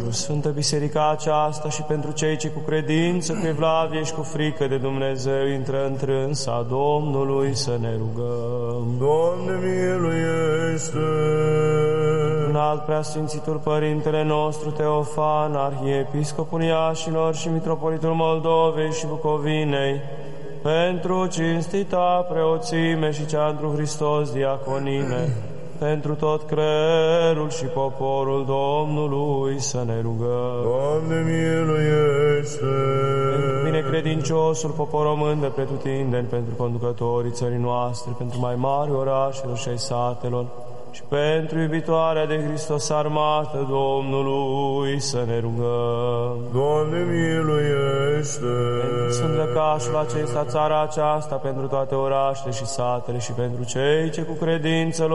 pentru Sfântă Biserica aceasta și pentru cei ce cu credință, cu evlavie și cu frică de Dumnezeu intră întrânsa Domnului să ne rugăm. Doamne, miluiește! Un alt preasfințitul Părintele nostru Teofan, Arhiepiscopul Iașilor și Mitropolitul Moldovei și Bucovinei, pentru cinstita preoțime și cea întru Hristos diaconime, pentru tot creierul și poporul Domnului să ne rugăm. Doamne, miluiește! Pentru binecredinciosul popor român de pretutindeni, pentru conducătorii țării noastre, pentru mai mari orașelor și ai satelor, și pentru iubitoarea de Hristos armată Domnului să ne rugăm. Doamne, miluiește! Pentru Sfântăcașul acesta, țara aceasta, pentru toate orașele și satele și pentru cei ce cu credință